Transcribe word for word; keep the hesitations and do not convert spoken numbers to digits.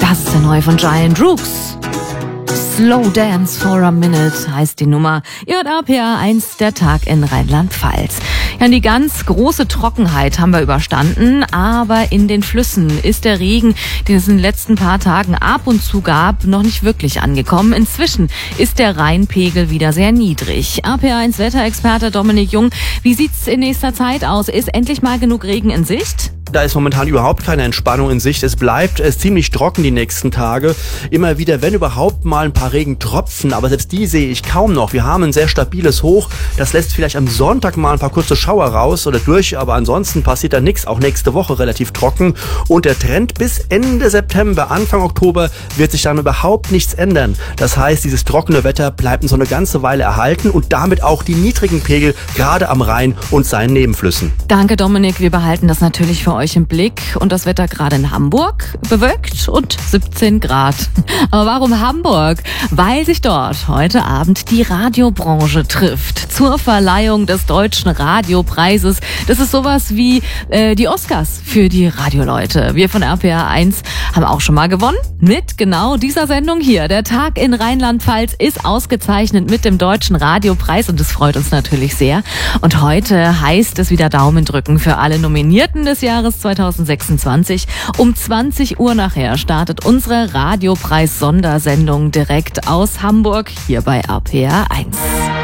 Das ist der neue von Giant Rooks. Slow Dance for a Minute heißt die Nummer. Ihr hört A P R eins, der Tag in Rheinland-Pfalz. Ja, die ganz große Trockenheit haben wir überstanden, aber in den Flüssen ist der Regen, den es in den letzten paar Tagen ab und zu gab, noch nicht wirklich angekommen. Inzwischen ist der Rheinpegel wieder sehr niedrig. A P R eins Wetterexperte Dominik Jung, wie sieht's in nächster Zeit aus? Ist endlich mal genug Regen in Sicht? Da ist momentan überhaupt keine Entspannung in Sicht. Es bleibt es ziemlich trocken die nächsten Tage. Immer wieder, wenn überhaupt, mal ein paar Regentropfen. Aber selbst die sehe ich kaum noch. Wir haben ein sehr stabiles Hoch. Das lässt vielleicht am Sonntag mal ein paar kurze Schauer raus oder durch. Aber ansonsten passiert da nichts. Auch nächste Woche relativ trocken. Und der Trend bis Ende September, Anfang Oktober wird sich dann überhaupt nichts ändern. Das heißt, dieses trockene Wetter bleibt so eine ganze Weile erhalten. Und damit auch die niedrigen Pegel, gerade am Rhein und seinen Nebenflüssen. Danke, Dominik. Wir behalten das natürlich für euch im Blick. Und das Wetter gerade in Hamburg bewölkt und siebzehn Grad. Aber warum Hamburg? Weil sich dort heute Abend die Radiobranche trifft zur Verleihung des Deutschen Radiopreises. Das ist sowas wie äh, die Oscars für die Radioleute. Wir von R P R eins haben auch schon mal gewonnen mit genau dieser Sendung hier. Der Tag in Rheinland-Pfalz ist ausgezeichnet mit dem Deutschen Radiopreis und das freut uns natürlich sehr. Und heute heißt es wieder Daumen drücken für alle Nominierten des Jahres zweitausendsechsundzwanzig. Um zwanzig Uhr nachher startet unsere Radiopreis-Sondersendung direkt aus Hamburg hier bei R P R eins.